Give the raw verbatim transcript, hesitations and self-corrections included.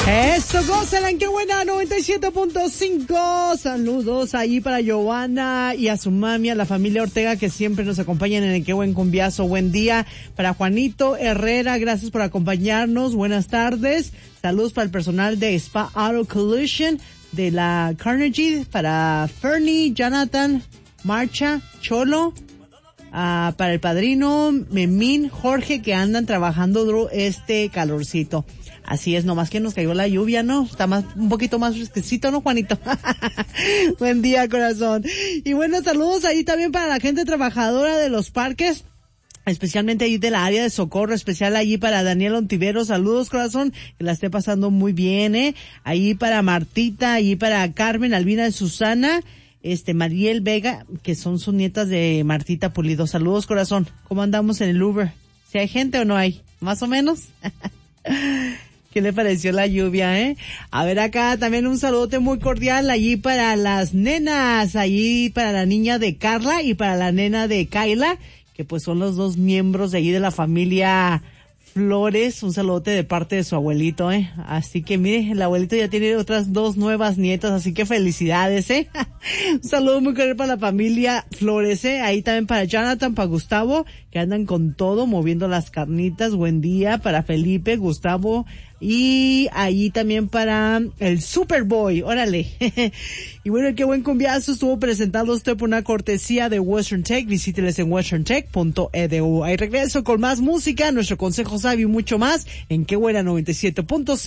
Eso, gózala en Qué Buena noventa y siete punto cinco. Saludos ahí para Giovanna y a su mami, a la familia Ortega que siempre nos acompañan en el Qué Buen Cumbiazo. Buen día para Juanito Herrera, gracias por acompañarnos. Buenas tardes. Saludos para el personal de Spa Auto Collision de la Carnegie, para Fernie, Jonathan, Marcha, Cholo, uh, para el padrino, Memín, Jorge, que andan trabajando duro este calorcito. Así es, nomás que nos cayó la lluvia, ¿no? Está más, un poquito más fresquecito, ¿no, Juanito? Buen día, corazón. Y buenos saludos ahí también para la gente trabajadora de los parques, especialmente ahí de la área de Socorro, especial allí para Daniel Ontivero. Saludos, corazón, que la esté pasando muy bien, ¿eh? Ahí para Martita, ahí para Carmen, Albina y Susana, este, Mariel Vega, que son sus nietas de Martita Pulido. Saludos, corazón. ¿Cómo andamos en el Uber? ¿Si hay gente o no hay? ¿Más o menos? ¿Qué le pareció la lluvia, eh? A ver, acá también un saludote muy cordial allí para las nenas, allí para la niña de Carla y para la nena de Kayla, que pues son los dos miembros de allí de la familia Flores. Un saludote de parte de su abuelito, eh. Así que mire, el abuelito ya tiene otras dos nuevas nietas, así que felicidades, eh. Un saludo muy cordial para la familia Flores, eh. Ahí también para Jonathan, para Gustavo, que andan con todo, moviendo las carnitas. Buen día para Felipe, Gustavo, y ahí también para el Superboy, órale. Y bueno, Qué Buen Cumbiazo estuvo presentado usted por una cortesía de Western Tech. Visíteles en western tech punto e d u. Ahí regreso con más música, nuestro consejo sabio y mucho más en Qué Buena noventa y siete punto cinco.